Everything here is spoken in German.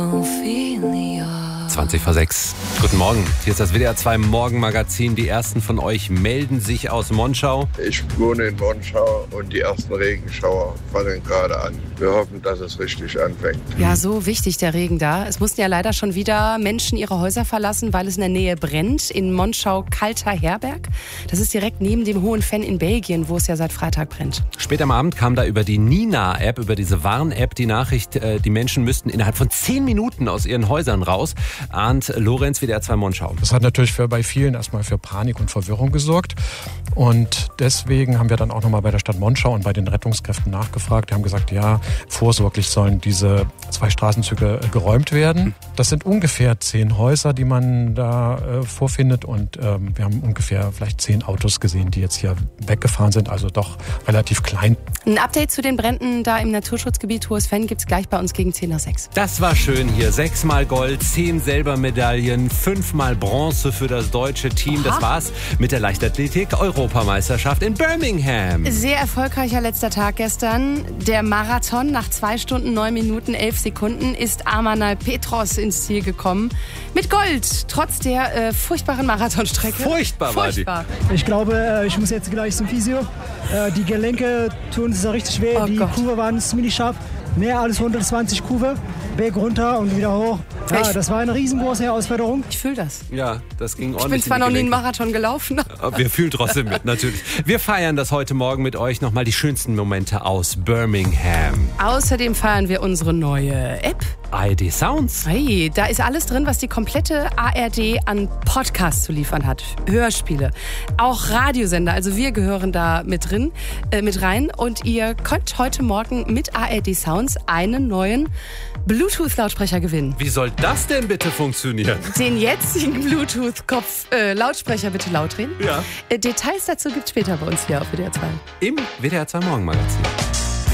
20:06. Guten Morgen, hier ist das WDR 2 Morgenmagazin. Die ersten von euch melden sich aus Monschau. Ich wohne in Monschau und die ersten Regenschauer fangen gerade an. Wir hoffen, dass es richtig anfängt. Ja, so wichtig der Regen da. Es mussten ja leider schon wieder Menschen ihre Häuser verlassen, weil es in der Nähe brennt. In Monschau-Kalter-Herberg. Das ist direkt neben dem Hohen Venn in Belgien, wo es ja seit Freitag brennt. Spät am Abend kam da über die Nina-App, über diese Warn-App, die Nachricht, die Menschen müssten innerhalb von 10 Minuten aus ihren Häusern raus. Arndt Lorenz, WDR 2 Monschau. Das hat natürlich bei vielen erstmal für Panik und Verwirrung gesorgt. Und deswegen haben wir dann auch nochmal bei der Stadt Monschau und bei den Rettungskräften nachgefragt. Die haben gesagt, ja, vorsorglich sollen diese 2 Straßenzüge geräumt werden. Das sind ungefähr 10 Häuser, die man da vorfindet. Und wir haben ungefähr vielleicht 10 Autos gesehen, die jetzt hier weggefahren sind. Also doch relativ klein. Ein Update zu den Bränden da im Naturschutzgebiet Hohes Venn gibt's gleich bei uns gegen 10 nach 6. Das war schön hier. 6-mal Gold, 10 Silbermedaillen, 5-mal Bronze für das deutsche Team. Das war's mit der Leichtathletik-Europameisterschaft in Birmingham. Sehr erfolgreicher letzter Tag gestern. Der Marathon nach 2 Stunden, 9 Minuten, 11 Sekunden ist Amanal Petros ins Ziel gekommen. Mit Gold, trotz der furchtbaren Marathonstrecke. Furchtbar war die. Ich glaube, ich muss jetzt gleich zum Physio. Die Gelenke tun es richtig weh. Die Kurve waren ziemlich scharf. Mehr als 120 Kurve. Berg runter und wieder hoch. Ja, das war eine riesengroße Herausforderung. Ich fühle das. Ja, das ging ordentlich. Ich bin zwar noch nie einen Marathon gelaufen. Aber wir fühlen trotzdem mit, natürlich. Wir feiern das heute Morgen mit euch. Nochmal die schönsten Momente aus Birmingham. Außerdem feiern wir unsere neue App. ARD Sounds. Hey, da ist alles drin, was die komplette ARD an Podcasts zu liefern hat. Hörspiele, auch Radiosender. Also wir gehören da mit rein. Und ihr könnt heute Morgen mit ARD Sounds einen neuen Bluetooth-Lautsprecher gewinnen. Wie soll das denn bitte funktionieren? Den jetzigen Bluetooth-Lautsprecher bitte laut drehen. Ja. Details dazu gibt's später bei uns hier auf WDR 2. Im WDR 2 Morgenmagazin.